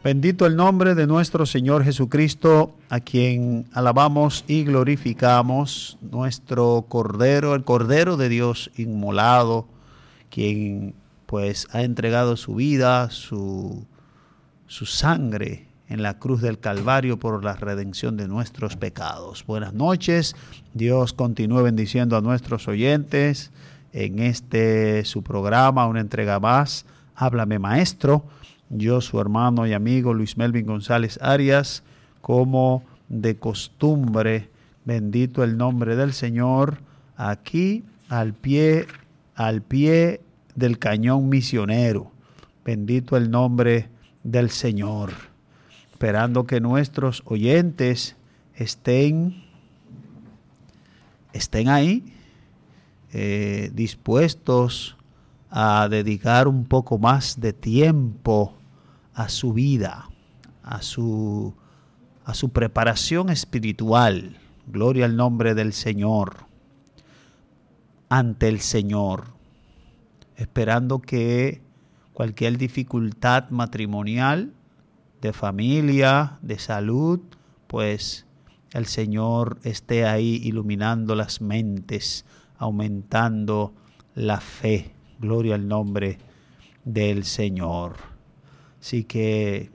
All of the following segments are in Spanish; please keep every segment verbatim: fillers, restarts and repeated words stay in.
Bendito el nombre de nuestro Señor Jesucristo, a quien alabamos y glorificamos, nuestro Cordero, el Cordero de Dios inmolado, quien pues ha entregado su vida, su, su sangre en la cruz del Calvario por la redención de nuestros pecados. Buenas noches, Dios continúe bendiciendo a nuestros oyentes en este su programa, una entrega más, Háblame Maestro. Yo, su hermano y amigo Luis Melvin González Arias, como de costumbre, bendito el nombre del Señor, aquí al pie, al pie del cañón misionero. Bendito el nombre del Señor. Esperando que nuestros oyentes estén, estén ahí, eh, dispuestos a dedicar un poco más de tiempo a su vida, a su, a su preparación espiritual. Gloria al nombre del Señor. Ante el Señor, esperando que cualquier dificultad matrimonial, de familia, de salud, pues el Señor esté ahí iluminando las mentes, aumentando la fe. Gloria al nombre del Señor. Así que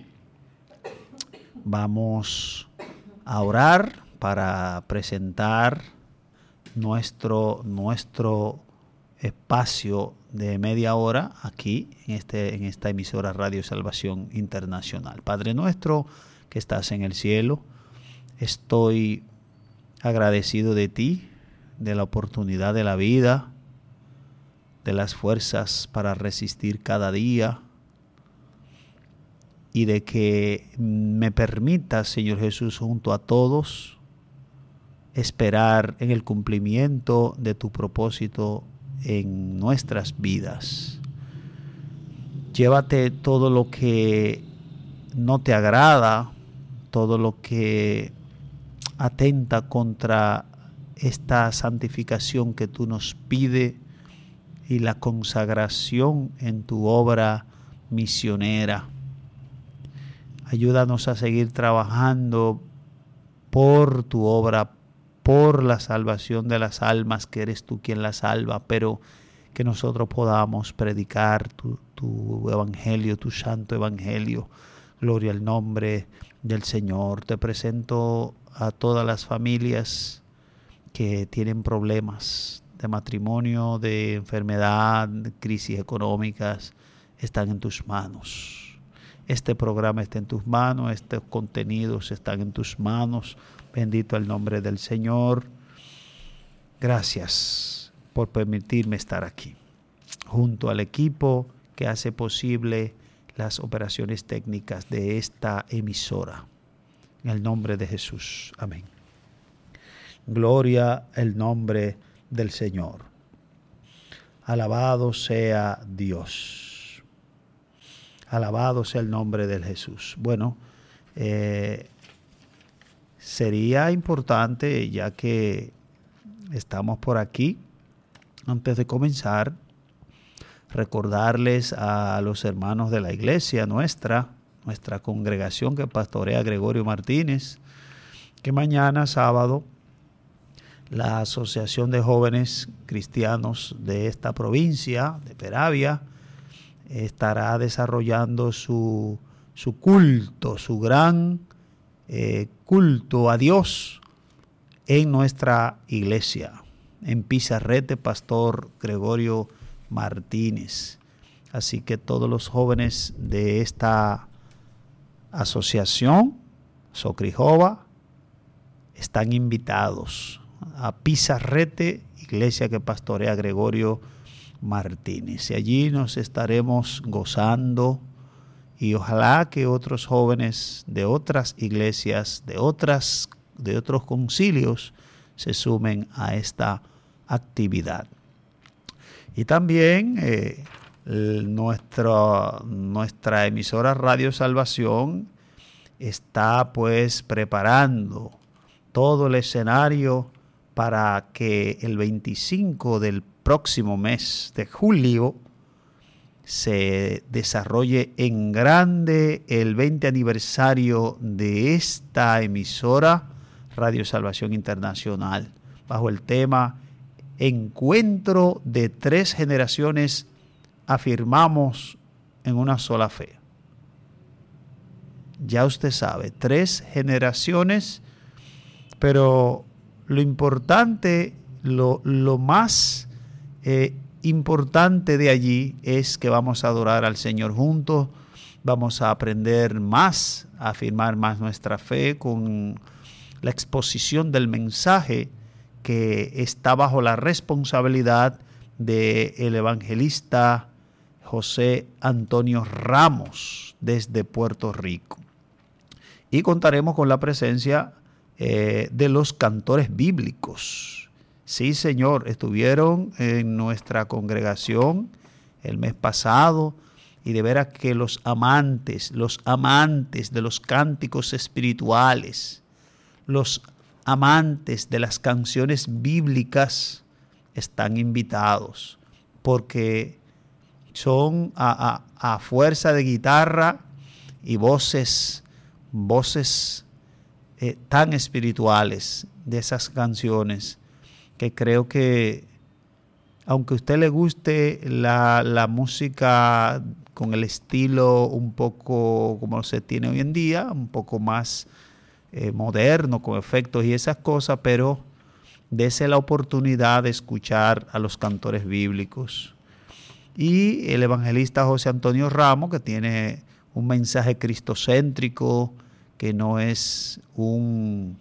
vamos a orar para presentar nuestro, nuestro espacio de media hora aquí en, este, en esta emisora Radio Salvación Internacional. Padre nuestro que estás en el cielo, estoy agradecido de ti, de la oportunidad de la vida, de las fuerzas para resistir cada día y de que me permitas, Señor Jesús, junto a todos, esperar en el cumplimiento de tu propósito en nuestras vidas. Llévate todo lo que no te agrada, todo lo que atenta contra esta santificación que tú nos pides y la consagración en tu obra misionera. Ayúdanos a seguir trabajando por tu obra, por la salvación de las almas, que eres tú quien las salva, pero que nosotros podamos predicar tu, tu evangelio, tu santo evangelio. Gloria al nombre del Señor. Te presento a todas las familias que tienen problemas de matrimonio, de enfermedad, de crisis económicas, están en tus manos. Este programa está en tus manos, estos contenidos están en tus manos. Bendito el nombre del Señor. Gracias por permitirme estar aquí, junto al equipo que hace posible las operaciones técnicas de esta emisora. En el nombre de Jesús. Amén. Gloria al nombre del Señor. Alabado sea Dios. Alabado sea el nombre del Jesús. Bueno, eh, sería importante, ya que estamos por aquí, antes de comenzar, recordarles a los hermanos de la iglesia nuestra, nuestra congregación que pastorea Gregorio Martínez, que mañana sábado la Asociación de Jóvenes Cristianos de esta provincia, de Peravia, estará desarrollando su, su culto, su gran eh, culto a Dios en nuestra iglesia, en Pizarrete, Pastor Gregorio Martínez. Así que todos los jóvenes de esta asociación, Socrijova, están invitados a Pizarrete, iglesia que pastorea Gregorio Martínez. Y allí nos estaremos gozando y ojalá que otros jóvenes de otras iglesias, de otras, de otros concilios, se sumen a esta actividad. Y también eh, nuestra, nuestra emisora Radio Salvación está pues preparando todo el escenario para que el veinticinco del próximo mes de julio se desarrolle en grande el veinte aniversario de esta emisora Radio Salvación Internacional, bajo el tema Encuentro de tres generaciones, afirmamos en una sola fe. Ya usted sabe, tres generaciones, pero lo importante, lo, lo más eh, importante de allí es que vamos a adorar al Señor juntos, vamos a aprender más, a afirmar más nuestra fe con la exposición del mensaje que está bajo la responsabilidad del evangelista José Antonio Ramos desde Puerto Rico. Y contaremos con la presencia eh, de los cantores bíblicos. Sí, señor, estuvieron en nuestra congregación el mes pasado y de veras que los amantes, los amantes de los cánticos espirituales, los amantes de las canciones bíblicas están invitados porque son a, a, a fuerza de guitarra y voces, voces eh, tan espirituales de esas canciones que creo que aunque a usted le guste la, la música con el estilo un poco como se tiene hoy en día, un poco más eh, moderno, con efectos y esas cosas, pero dese la oportunidad de escuchar a los cantores bíblicos. Y el evangelista José Antonio Ramos, que tiene un mensaje cristocéntrico, que no es un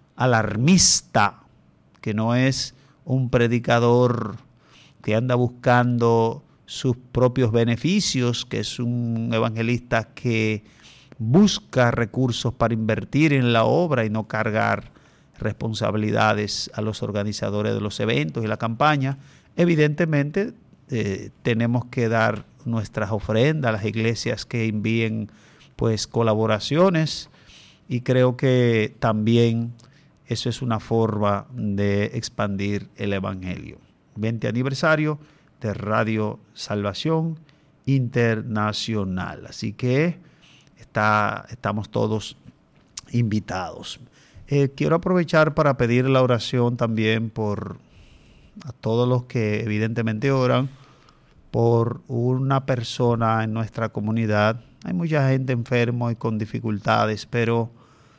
alarmista, que no es un predicador que anda buscando sus propios beneficios, que es un evangelista que busca recursos para invertir en la obra y no cargar responsabilidades a los organizadores de los eventos y la campaña. Evidentemente eh, tenemos que dar nuestras ofrendas a las iglesias que envíen pues colaboraciones, y creo que también eso es una forma de expandir el evangelio. veinte aniversario de Radio Salvación Internacional. Así que está, estamos todos invitados. Eh, quiero aprovechar para pedir la oración también por a todos los que evidentemente oran por una persona en nuestra comunidad. Hay mucha gente enferma y con dificultades, pero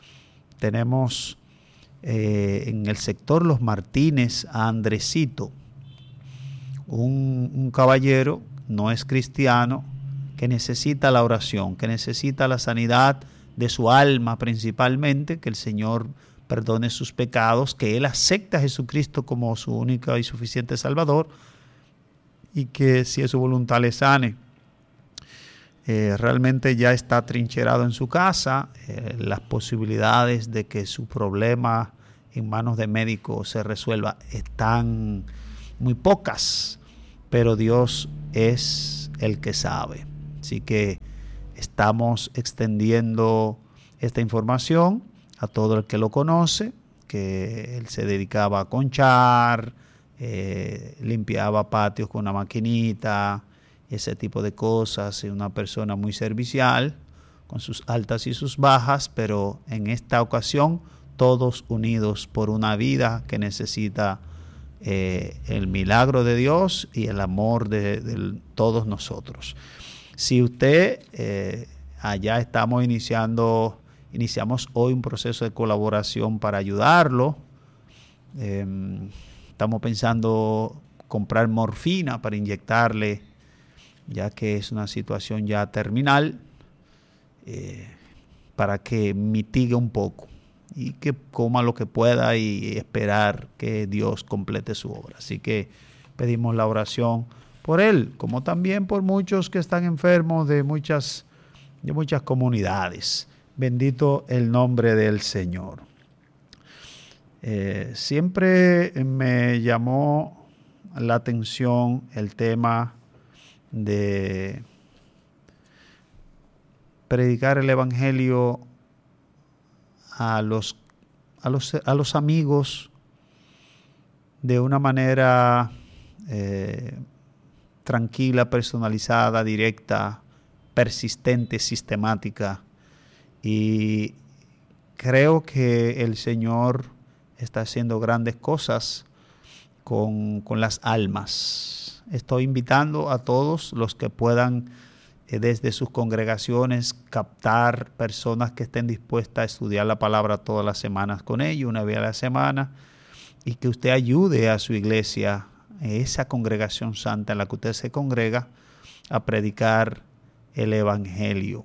tenemos eh, en el sector Los Martínez a Andresito, un, un caballero, no es cristiano, que necesita la oración, que necesita la sanidad de su alma principalmente, que el Señor perdone sus pecados, que él acepta a Jesucristo como su único y suficiente Salvador, y que si es su voluntad le sane. Eh, realmente ya está trincherado en su casa, eh, las posibilidades de que su problema en manos de médicos se resuelva están muy pocas, pero Dios es el que sabe. Así que estamos extendiendo esta información a todo el que lo conoce, que él se dedicaba a conchar, eh, limpiaba patios con una maquinita, ese tipo de cosas, una persona muy servicial, con sus altas y sus bajas, pero en esta ocasión todos unidos por una vida que necesita eh, el milagro de Dios y el amor de, de todos nosotros. Si usted, eh, allá estamos iniciando, iniciamos hoy un proceso de colaboración para ayudarlo. Eh, estamos pensando comprar morfina para inyectarle, ya que es una situación ya terminal, eh, para que mitigue un poco y que coma lo que pueda y esperar que Dios complete su obra. Así que pedimos la oración por él, como también por muchos que están enfermos de muchas, de muchas comunidades. Bendito el nombre del Señor. Eh, siempre me llamó la atención el tema de predicar el evangelio a los, a los, a los amigos de una manera eh, tranquila, personalizada, directa, persistente, sistemática. Y creo que el Señor está haciendo grandes cosas con, con las almas. Estoy invitando a todos los que puedan eh, desde sus congregaciones captar personas que estén dispuestas a estudiar la palabra todas las semanas con ellos, una vez a la semana, y que usted ayude a su iglesia, esa congregación santa en la que usted se congrega, a predicar el Evangelio,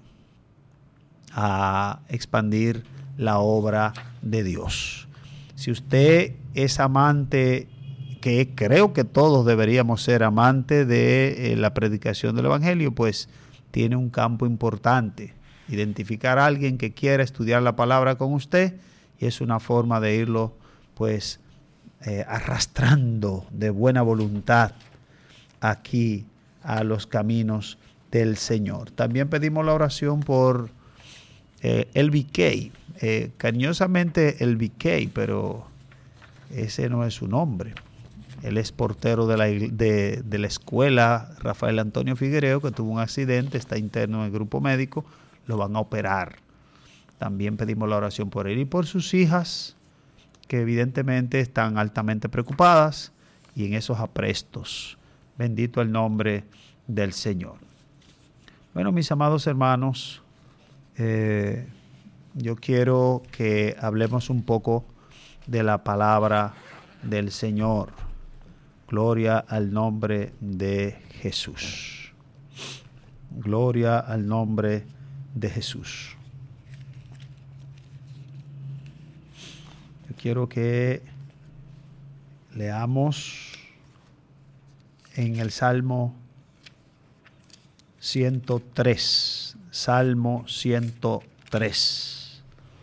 a expandir la obra de Dios. Si usted es amante, que creo que todos deberíamos ser amantes de eh, la predicación del Evangelio, pues tiene un campo importante. Identificar a alguien que quiera estudiar la palabra con usted, y es una forma de irlo pues eh, arrastrando de buena voluntad aquí a los caminos del Señor. También pedimos la oración por eh, Elvi Kay, eh, cariñosamente Elvi Kay, pero ese no es su nombre. Él es portero de la, de, de la escuela Rafael Antonio Figuereo, que tuvo un accidente, está interno en el grupo médico, lo van a operar. También pedimos la oración por él y por sus hijas, que evidentemente están altamente preocupadas y en esos aprestos. Bendito el nombre del Señor. Bueno, mis amados hermanos, eh, yo quiero que hablemos un poco de la palabra del Señor. Gloria al nombre de Jesús. Gloria al nombre de Jesús. Yo quiero que leamos en el Salmo ciento tres. Salmo ciento tres.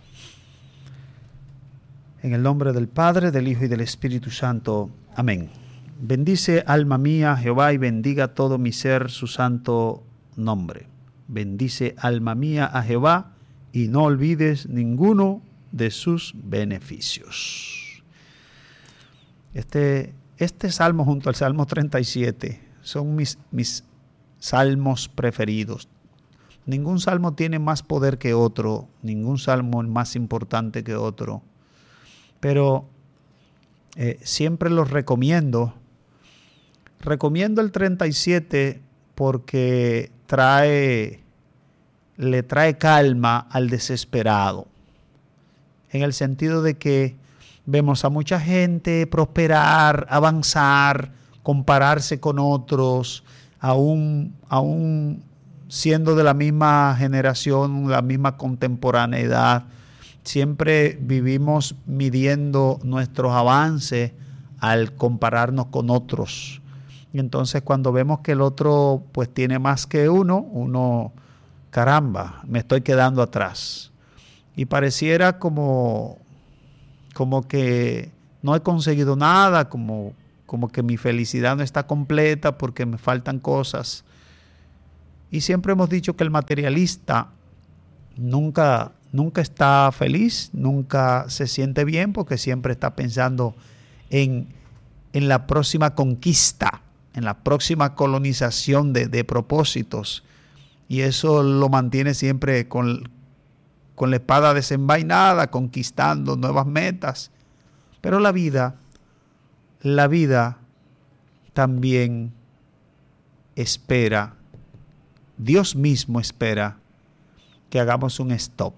En el nombre del Padre, del Hijo y del Espíritu Santo. Amén. Bendice, alma mía, Jehová, y bendiga todo mi ser su santo nombre. Bendice, alma mía, a Jehová, y no olvides ninguno de sus beneficios. Este, este salmo junto al Salmo treinta y siete son mis, mis salmos preferidos. Ningún salmo tiene más poder que otro, ningún salmo es más importante que otro, pero eh, siempre los recomiendo. Recomiendo el treinta y siete porque trae, le trae calma al desesperado, en el sentido de que vemos a mucha gente prosperar, avanzar, compararse con otros, aún, aún siendo de la misma generación, la misma contemporaneidad. Siempre vivimos midiendo nuestros avances al compararnos con otros. Y entonces cuando vemos que el otro pues tiene más que uno, uno, caramba, me estoy quedando atrás. Y pareciera como, como que no he conseguido nada, como, como que mi felicidad no está completa porque me faltan cosas. Y siempre hemos dicho que el materialista nunca, nunca está feliz, nunca se siente bien porque siempre está pensando en, en la próxima conquista, en la próxima colonización de, de propósitos. Y eso lo mantiene siempre con, con la espada desenvainada, conquistando nuevas metas. Pero la vida, la vida también espera, Dios mismo espera que hagamos un stop.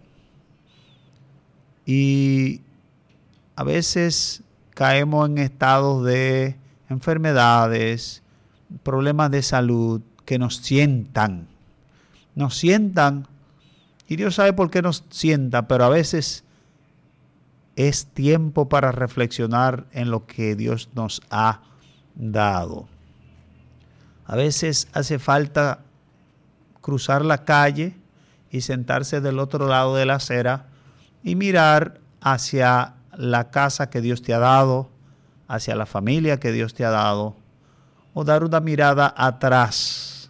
Y a veces caemos en estados de enfermedades, problemas de salud que nos sientan, nos sientan, y Dios sabe por qué nos sienta, pero a veces es tiempo para reflexionar en lo que Dios nos ha dado. A veces hace falta cruzar la calle y sentarse del otro lado de la acera y mirar hacia la casa que Dios te ha dado, hacia la familia que Dios te ha dado, o dar una mirada atrás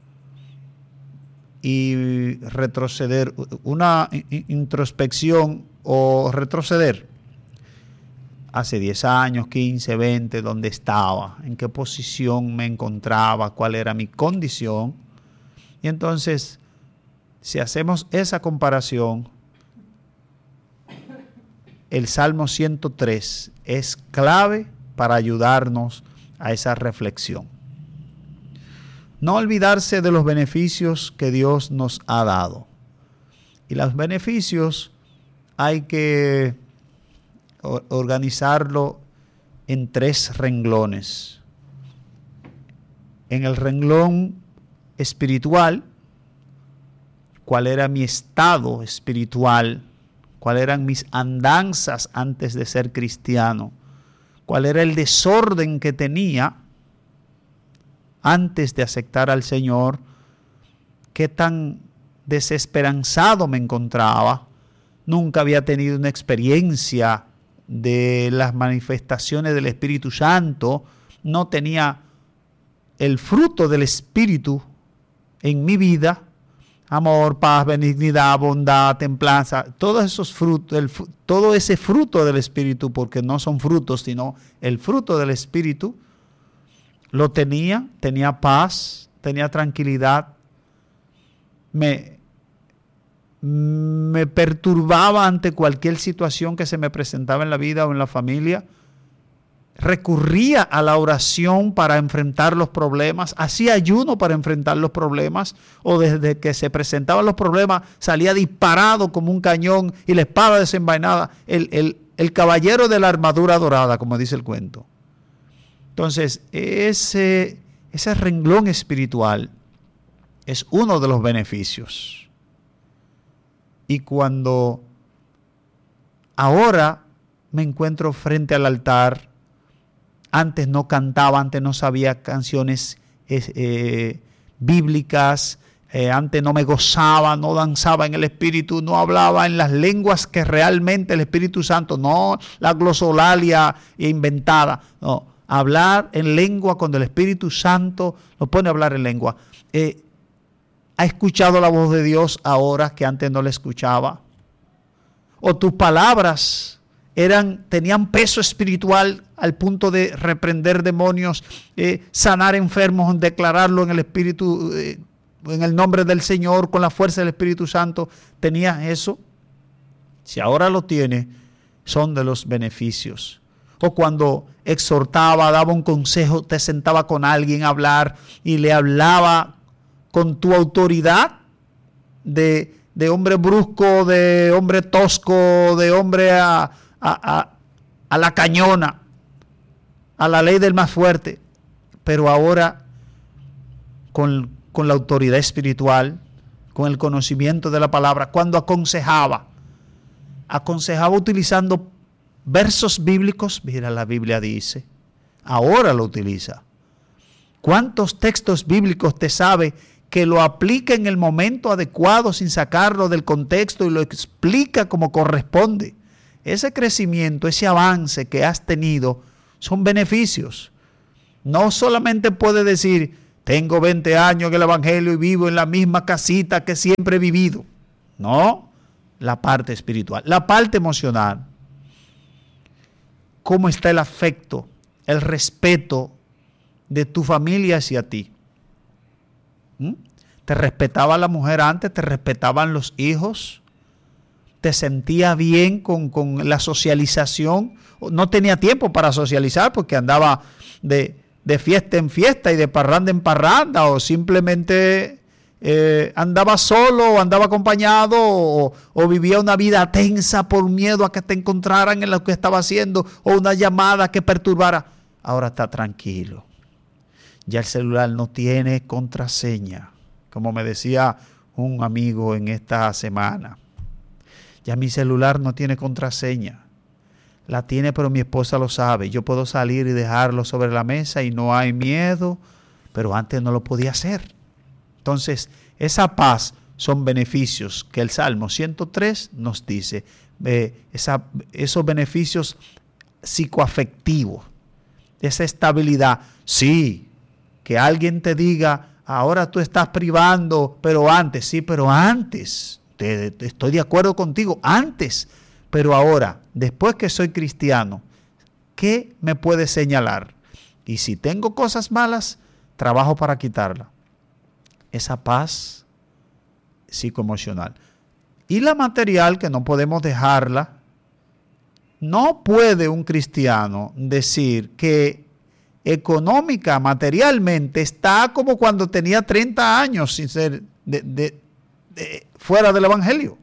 y retroceder, una introspección o retroceder hace diez años, quince, veinte, dónde estaba, en qué posición me encontraba, cuál era mi condición. Y entonces, si hacemos esa comparación, el Salmo ciento tres es clave para ayudarnos a esa reflexión. No olvidarse de los beneficios que Dios nos ha dado. Y los beneficios hay que organizarlo en tres renglones. En el renglón espiritual, cuál era mi estado espiritual, cuáles eran mis andanzas antes de ser cristiano, cuál era el desorden que tenía antes de aceptar al Señor, qué tan desesperanzado me encontraba, nunca había tenido una experiencia de las manifestaciones del Espíritu Santo, no tenía el fruto del Espíritu en mi vida, amor, paz, benignidad, bondad, templanza, todos esos frutos, el, todo ese fruto del Espíritu, porque no son frutos, sino el fruto del Espíritu, lo tenía, tenía paz, tenía tranquilidad, me, me perturbaba ante cualquier situación que se me presentaba en la vida o en la familia, recurría a la oración para enfrentar los problemas, hacía ayuno para enfrentar los problemas, o desde que se presentaban los problemas salía disparado como un cañón y la espada desenvainada, el, el, el caballero de la armadura dorada, como dice el cuento. Entonces, ese, ese renglón espiritual es uno de los beneficios. Y cuando ahora me encuentro frente al altar, antes no cantaba, antes no sabía canciones eh, bíblicas, eh, antes no me gozaba, no danzaba en el Espíritu, no hablaba en las lenguas que realmente el Espíritu Santo, no la glosolalia inventada, no, hablar en lengua cuando el Espíritu Santo nos pone a hablar en lengua. Eh, ¿Ha escuchado la voz de Dios ahora que antes no la escuchaba? ¿O tus palabras eran, tenían peso espiritual al punto de reprender demonios, eh, sanar enfermos, declararlo en el Espíritu, eh, en el nombre del Señor, con la fuerza del Espíritu Santo? ¿Tenías eso? Si ahora lo tienes, son de los beneficios. O cuando exhortaba, daba un consejo, te sentaba con alguien a hablar y le hablaba con tu autoridad de, de hombre brusco, de hombre tosco, de hombre a, a, a, a la cañona, a la ley del más fuerte, pero ahora con, con la autoridad espiritual, con el conocimiento de la palabra, cuando aconsejaba, aconsejaba utilizando versos bíblicos. Mira, la Biblia dice, ahora lo utiliza. ¿Cuántos textos bíblicos te sabe que lo aplica en el momento adecuado sin sacarlo del contexto y lo explica como corresponde? Ese crecimiento, ese avance que has tenido son beneficios. No solamente puedes decir, tengo veinte años en el Evangelio y vivo en la misma casita que siempre he vivido. No, la parte espiritual, la parte emocional. ¿Cómo está el afecto, el respeto de tu familia hacia ti? ¿Mm? ¿Te respetaba la mujer antes? ¿Te respetaban los hijos? ¿Te sentía bien con, con la socialización? No tenía tiempo para socializar porque andaba de, de fiesta en fiesta y de parranda en parranda, o simplemente eh, andaba solo o andaba acompañado, o, o vivía una vida tensa por miedo a que te encontraran en lo que estaba haciendo, o una llamada que perturbara. Ahora está tranquilo. Ya el celular no tiene contraseña, como me decía un amigo en esta semana. Ya mi celular no tiene contraseña. La tiene, pero mi esposa lo sabe. Yo puedo salir y dejarlo sobre la mesa y no hay miedo, pero antes no lo podía hacer. Entonces, esa paz son beneficios que el Salmo ciento tres nos dice. Eh, esa, esos beneficios psicoafectivos, esa estabilidad. Sí, que alguien te diga, ahora tú estás privando, pero antes, sí, pero antes, te, te estoy de acuerdo contigo, antes, pero ahora, después que soy cristiano, ¿qué me puede señalar? Y si tengo cosas malas, trabajo para quitarla. Esa paz psicoemocional. Y la material, que no podemos dejarla. No puede un cristiano decir que económica, materialmente, está como cuando tenía treinta años sin ser de, de, de, fuera del Evangelio.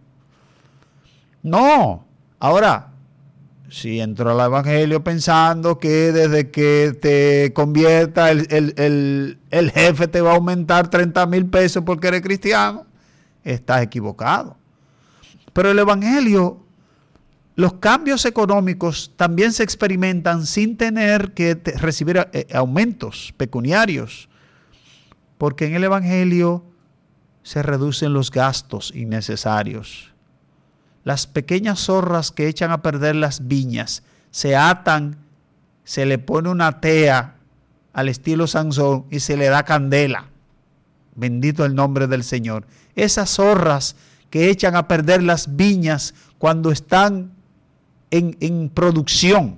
No. Ahora, si entró al Evangelio pensando que desde que te convierta el, el, el, el jefe te va a aumentar treinta mil pesos porque eres cristiano, estás equivocado. Pero el Evangelio, los cambios económicos también se experimentan sin tener que te, recibir eh, aumentos pecuniarios, porque en el Evangelio se reducen los gastos innecesarios. Las pequeñas zorras que echan a perder las viñas se atan, se le pone una tea al estilo Sansón y se le da candela. Bendito el nombre del Señor. Esas zorras que echan a perder las viñas cuando están en, en producción,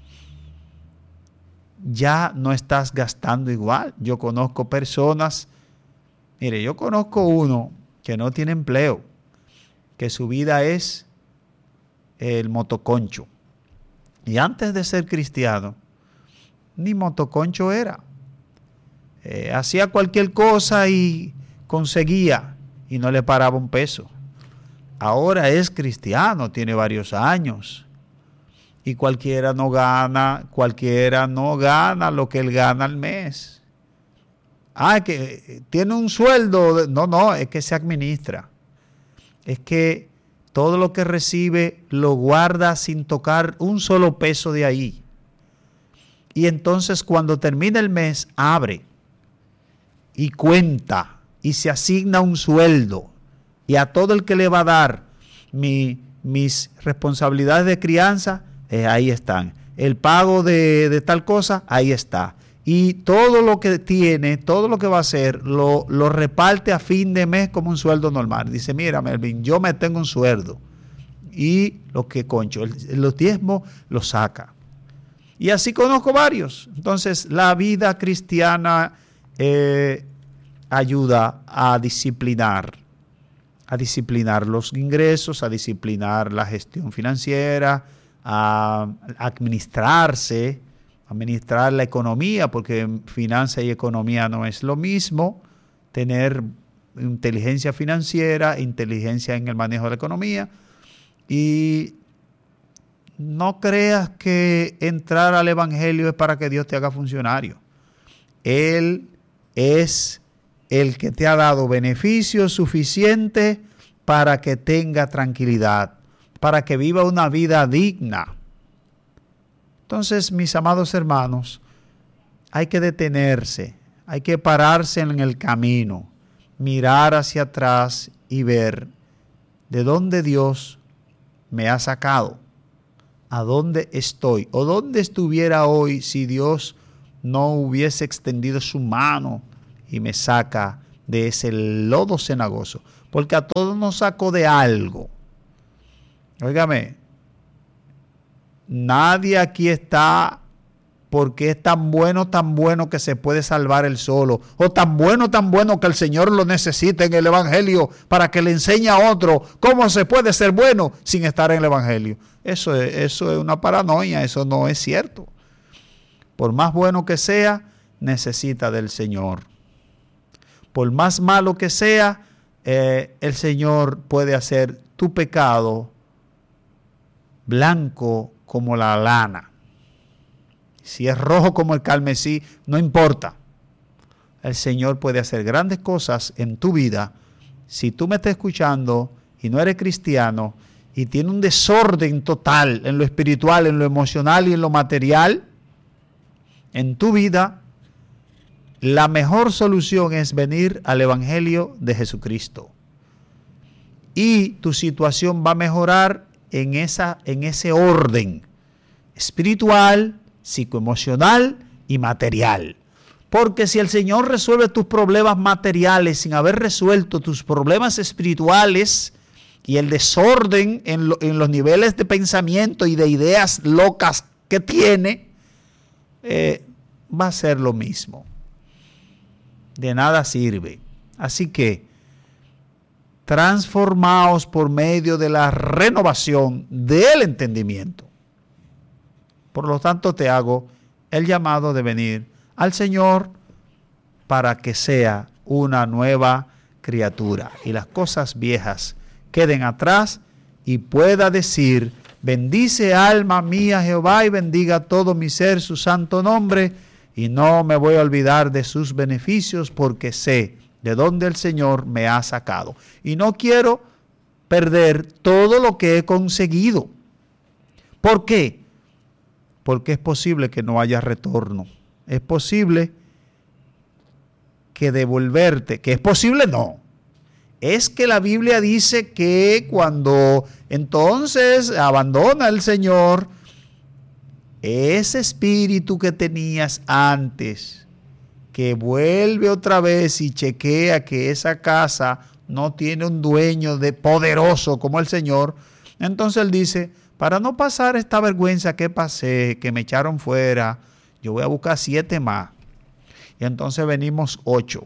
ya no estás gastando igual. Yo conozco personas, mire, yo conozco uno que no tiene empleo, que su vida es el motoconcho. Y antes de ser cristiano, ni motoconcho era. Eh, hacía cualquier cosa y conseguía y no le paraba un peso. Ahora es cristiano, tiene varios años. Y cualquiera no gana, cualquiera no gana lo que él gana al mes. Ah, que tiene un sueldo. No, no, es que se administra. Es que todo lo que recibe lo guarda sin tocar un solo peso de ahí. Y entonces cuando termina el mes, abre y cuenta y se asigna un sueldo. Y a todo el que le va a dar mi, mis responsabilidades de crianza, eh, ahí están. El pago de, de tal cosa, ahí está. Y todo lo que tiene, todo lo que va a hacer, lo, lo reparte a fin de mes como un sueldo normal. Dice, mira, Melvin, yo me tengo un sueldo. Y lo que concho, el, los diezmos los saca. Y así conozco varios. Entonces, la vida cristiana eh, ayuda a disciplinar, a disciplinar los ingresos, a disciplinar la gestión financiera, a administrarse, administrar la economía, porque finanzas y economía no es lo mismo. Tener inteligencia financiera, inteligencia en el manejo de la economía. Y no creas que entrar al Evangelio es para que Dios te haga funcionario. Él es el que te ha dado beneficios suficientes para que tenga tranquilidad, para que viva una vida digna. Entonces, mis amados hermanos, hay que detenerse, hay que pararse en el camino, mirar hacia atrás y ver de dónde Dios me ha sacado, a dónde estoy, o dónde estuviera hoy si Dios no hubiese extendido su mano y me saca de ese lodo cenagoso, porque a todos nos sacó de algo. Óigame, nadie aquí está porque es tan bueno, tan bueno que se puede salvar él solo, o tan bueno, tan bueno que el Señor lo necesita en el Evangelio para que le enseñe a otro cómo se puede ser bueno sin estar en el Evangelio. Eso es, eso es una paranoia, eso no es cierto. Por más bueno que sea, necesita del Señor. Por más malo que sea, eh, el Señor puede hacer tu pecado blanco como la lana. Si es rojo como el carmesí, no importa. El Señor puede hacer grandes cosas en tu vida. Si tú me estás escuchando y no eres cristiano y tienes un desorden total en lo espiritual, en lo emocional y en lo material, en tu vida, la mejor solución es venir al Evangelio de Jesucristo. Y tu situación va a mejorar en, esa, en ese orden espiritual, psicoemocional y material. Porque si el Señor resuelve tus problemas materiales sin haber resuelto tus problemas espirituales y el desorden en, lo, en los niveles de pensamiento y de ideas locas que tiene, eh, va a ser lo mismo. De nada sirve. Así que, transformaos por medio de la renovación del entendimiento. Por lo tanto, te hago el llamado de venir al Señor para que sea una nueva criatura y las cosas viejas queden atrás y pueda decir: bendice alma mía Jehová y bendiga todo mi ser su santo nombre, y no me voy a olvidar de sus beneficios porque sé de dónde el Señor me ha sacado. Y no quiero perder todo lo que he conseguido. ¿Por qué? Porque es posible que no haya retorno. Es posible que devolverte, que es posible no. Es que la Biblia dice que cuando entonces abandona el Señor, ese espíritu que tenías antes, que vuelve otra vez y chequea que esa casa no tiene un dueño de poderoso como el Señor, entonces él dice: para no pasar esta vergüenza que pasé, que me echaron fuera, yo voy a buscar siete más. Y entonces venimos ocho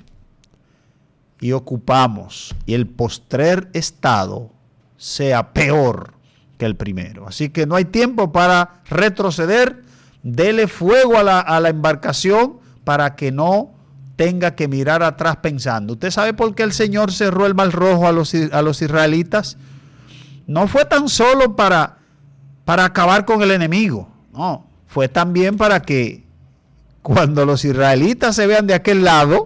y ocupamos, y el postrer estado sea peor que el primero. Así que no hay tiempo para retroceder. Dele fuego a la, a la embarcación para que no tenga que mirar atrás pensando. ¿Usted sabe por qué el Señor cerró el Mar Rojo a los, a los israelitas? No fue tan solo para, para acabar con el enemigo. No, fue también para que cuando los israelitas se vean de aquel lado,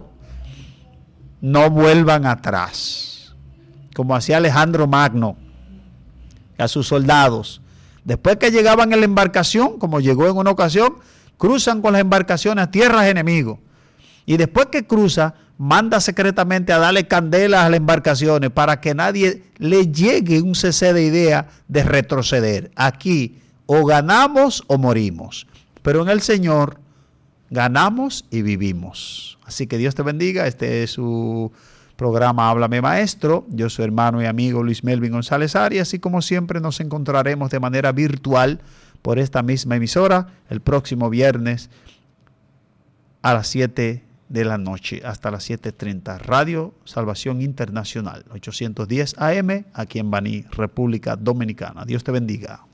no vuelvan atrás, como hacía Alejandro Magno a sus soldados. Después que llegaban en la embarcación, como llegó en una ocasión, cruzan con las embarcaciones a tierras enemigos. Y después que cruza, manda secretamente a darle candela a las embarcaciones para que nadie le llegue un cese de idea de retroceder. Aquí o ganamos o morimos, pero en el Señor ganamos y vivimos. Así que Dios te bendiga. Este es su programa Háblame Maestro. Yo soy hermano y amigo Luis Melvin González Arias, y como siempre nos encontraremos de manera virtual por esta misma emisora el próximo viernes a las siete de la noche hasta las siete treinta. Radio Salvación Internacional, ochocientos diez A M, aquí en Baní, República Dominicana. Dios te bendiga.